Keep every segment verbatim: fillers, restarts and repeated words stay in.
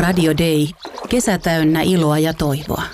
Radio Day. Kesä täynnä iloa ja toivoa.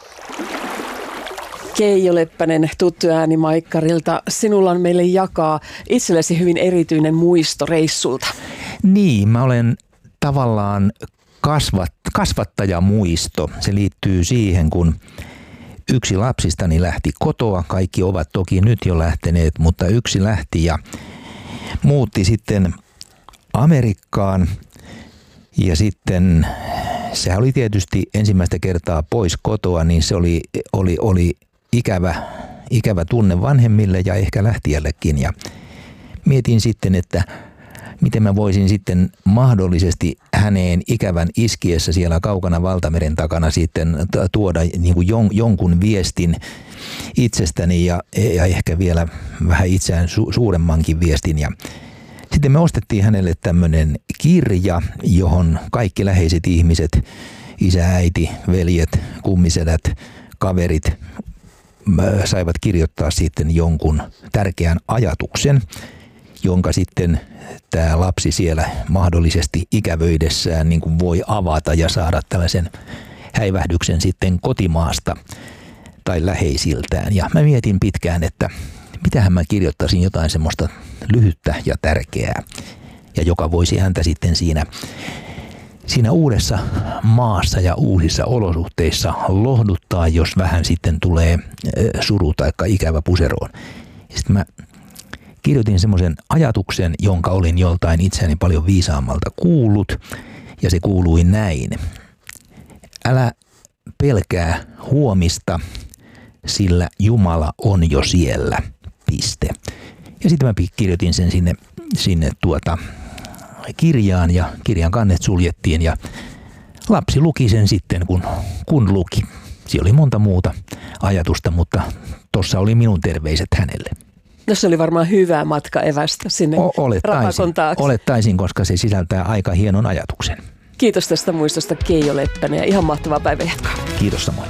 Keijo Leppänen, tuttu ääni Maikkarilta. Sinulla on meille jakaa itsellesi hyvin erityinen muisto reissulta. Niin, mä olen tavallaan kasvat, kasvattajamuisto. Se liittyy siihen, kun yksi lapsistani lähti kotoa. Kaikki ovat toki nyt jo lähteneet, mutta yksi lähti ja muutti sitten Amerikkaan. Ja sitten sehän oli tietysti ensimmäistä kertaa pois kotoa, niin se oli, oli, oli ikävä, ikävä tunne vanhemmille ja ehkä lähtijällekin. Ja mietin sitten, että miten mä voisin sitten mahdollisesti häneen ikävän iskiessä siellä kaukana valtameren takana sitten tuoda niin kuin jon, jonkun viestin itsestäni ja, ja ehkä vielä vähän itseään su, suuremmankin viestin. Ja sitten me ostettiin hänelle tämmöinen kirja, johon kaikki läheiset ihmiset, isä, äiti, veljet, kummisedät, kaverit saivat kirjoittaa sitten jonkun tärkeän ajatuksen, jonka sitten tämä lapsi siellä mahdollisesti ikävöidessään niin kuin voi avata ja saada tällaisen häivähdyksen sitten kotimaasta tai läheisiltään. Ja mä mietin pitkään, että mitähän mä kirjoittaisin jotain semmoista lyhyttä ja tärkeää, ja joka voisi häntä sitten siinä, siinä uudessa maassa ja uusissa olosuhteissa lohduttaa, jos vähän sitten tulee suru tai ikävä puseroon. Sitten mä kirjoitin semmoisen ajatuksen, jonka olin joltain itseäni paljon viisaammalta kuullut, ja se kuului näin. Älä pelkää huomista, sillä Jumala on jo siellä. Piste. Ja sitten mä kirjoitin sen sinne, sinne tuota kirjaan, ja kirjan kannet suljettiin, ja lapsi luki sen sitten, kun, kun luki. Siellä oli monta muuta ajatusta, mutta tossa oli minun terveiset hänelle. No se oli varmaan hyvä matka evästä sinne rapakon taakse. Olettaisin, koska se sisältää aika hienon ajatuksen. Kiitos tästä muistosta, Keijo Leppänen, ja ihan mahtavaa päivänjatkoa. Kiitos samoin.